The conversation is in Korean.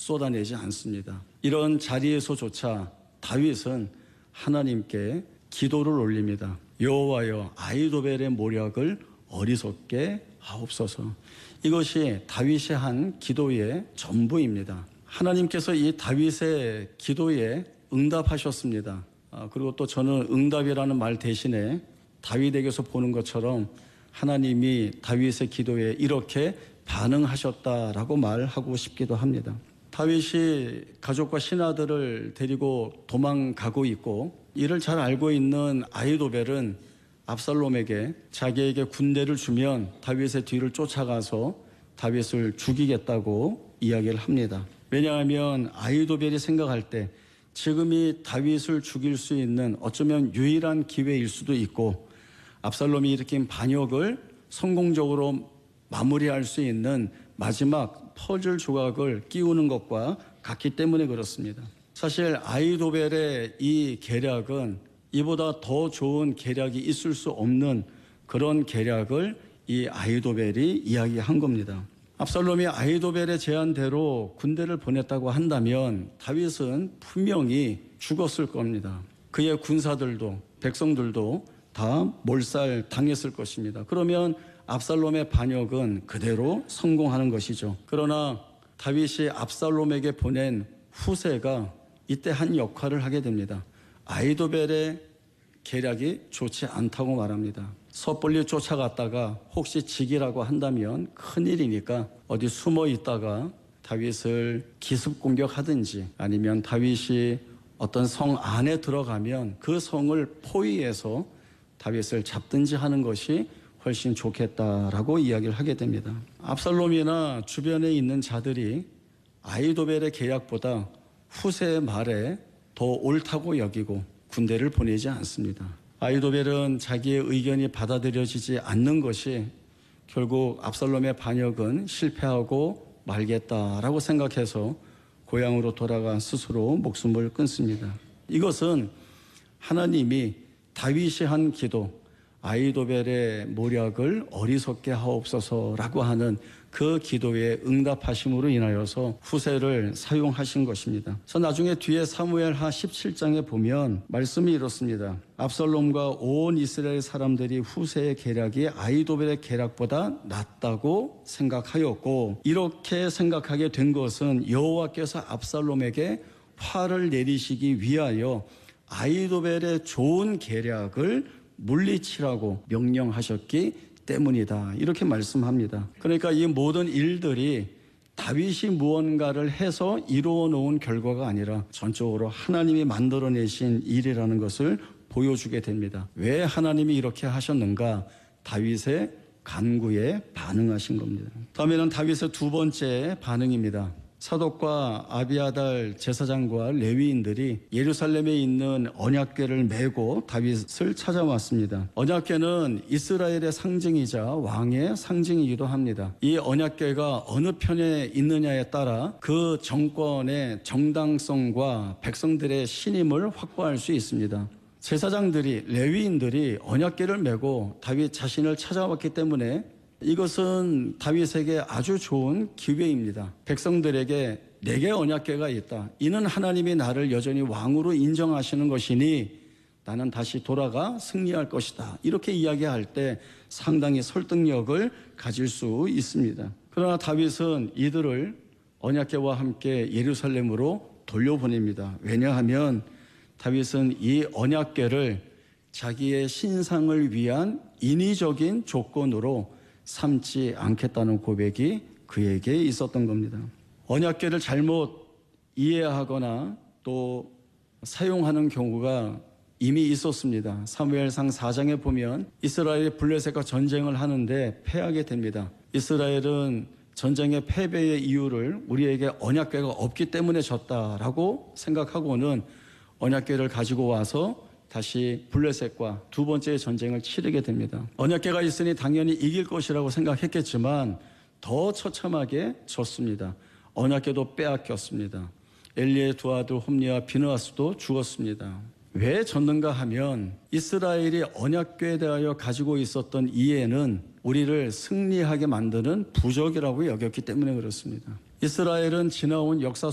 쏟아내지 않습니다. 이런 자리에서조차 다윗은 하나님께 기도를 올립니다. 여호와여, 아히도벨의 모략을 어리석게 하옵소서. 이것이 다윗이 한 기도의 전부입니다. 하나님께서 이 다윗의 기도에 응답하셨습니다. 그리고 또 저는 응답이라는 말 대신에 다윗에게서 보는 것처럼 하나님이 다윗의 기도에 이렇게 반응하셨다라고 말하고 싶기도 합니다. 다윗이 가족과 신하들을 데리고 도망가고 있고 이를 잘 알고 있는 아히도벨은 압살롬에게 자기에게 군대를 주면 다윗의 뒤를 쫓아가서 다윗을 죽이겠다고 이야기를 합니다. 왜냐하면 아히도벨이 생각할 때 지금이 다윗을 죽일 수 있는 어쩌면 유일한 기회일 수도 있고 압살롬이 일으킨 반역을 성공적으로 마무리할 수 있는 마지막 퍼즐 조각을 끼우는 것과 같기 때문에 그렇습니다. 사실 아히도벨의 이 계략은 이보다 더 좋은 계략이 있을 수 없는 그런 계략을 이 아히도벨이 이야기한 겁니다. 압살롬이 아히도벨의 제안대로 군대를 보냈다고 한다면 다윗은 분명히 죽었을 겁니다. 그의 군사들도 백성들도 다 몰살 당했을 것입니다. 그러면 압살롬의 반역은 그대로 성공하는 것이죠. 그러나 다윗이 압살롬에게 보낸 후세가 이때 한 역할을 하게 됩니다. 아히도벨의 계략이 좋지 않다고 말합니다. 섣불리 쫓아갔다가 혹시 지기라고 한다면 큰일이니까 어디 숨어 있다가 다윗을 기습 공격하든지 아니면 다윗이 어떤 성 안에 들어가면 그 성을 포위해서 다윗을 잡든지 하는 것이 훨씬 좋겠다라고 이야기를 하게 됩니다. 압살롬이나 주변에 있는 자들이 아히도벨의 계략보다 후세의 말에 더 옳다고 여기고 군대를 보내지 않습니다. 아히도벨은 자기의 의견이 받아들여지지 않는 것이 결국 압살롬의 반역은 실패하고 말겠다라고 생각해서 고향으로 돌아가 스스로 목숨을 끊습니다. 이것은 하나님이 다윗이 한 기도, 아히도벨의 모략을 어리석게 하옵소서라고 하는 그 기도에 응답하심으로 인하여서 후세를 사용하신 것입니다. 그래서 나중에 뒤에 사무엘하 17장에 보면 말씀이 이렇습니다. 압살롬과 온 이스라엘 사람들이 후세의 계략이 아히도벨의 계략보다 낫다고 생각하였고 이렇게 생각하게 된 것은 여호와께서 압살롬에게 화를 내리시기 위하여 아히도벨의 좋은 계략을 물리치라고 명령하셨기 때문이다. 이렇게 말씀합니다. 그러니까 이 모든 일들이 다윗이 무언가를 해서 이루어 놓은 결과가 아니라 전적으로 하나님이 만들어내신 일이라는 것을 보여주게 됩니다. 왜 하나님이 이렇게 하셨는가? 다윗의 간구에 반응하신 겁니다. 다음에는 다윗의 두 번째 반응입니다. 사독과 아비아달 제사장과 레위인들이 예루살렘에 있는 언약궤를 메고 다윗을 찾아왔습니다. 언약궤는 이스라엘의 상징이자 왕의 상징이기도 합니다. 이 언약궤가 어느 편에 있느냐에 따라 그 정권의 정당성과 백성들의 신임을 확보할 수 있습니다. 제사장들이, 레위인들이 언약궤를 메고 다윗 자신을 찾아왔기 때문에 이것은 다윗에게 아주 좋은 기회입니다. 백성들에게 내게 언약궤가 있다. 이는 하나님이 나를 여전히 왕으로 인정하시는 것이니 나는 다시 돌아가 승리할 것이다. 이렇게 이야기할 때 상당히 설득력을 가질 수 있습니다. 그러나 다윗은 이들을 언약궤와 함께 예루살렘으로 돌려보냅니다. 왜냐하면 다윗은 이 언약궤를 자기의 신상을 위한 인위적인 조건으로 삼지 않겠다는 고백이 그에게 있었던 겁니다. 언약궤를 잘못 이해하거나 또 사용하는 경우가 이미 있었습니다. 사무엘상 4장에 보면 이스라엘이 블레셋과 전쟁을 하는데 패하게 됩니다. 이스라엘은 전쟁의 패배의 이유를 우리에게 언약궤가 없기 때문에 졌다라고 생각하고는 언약궤를 가지고 와서 다시 블레셋과 두 번째 전쟁을 치르게 됩니다. 언약궤가 있으니 당연히 이길 것이라고 생각했겠지만 더 처참하게 졌습니다. 언약궤도 빼앗겼습니다. 엘리의 두 아들 홈리와 비느하스도 죽었습니다. 왜 졌는가 하면 이스라엘이 언약궤에 대하여 가지고 있었던 이해는 우리를 승리하게 만드는 부적이라고 여겼기 때문에 그렇습니다. 이스라엘은 지나온 역사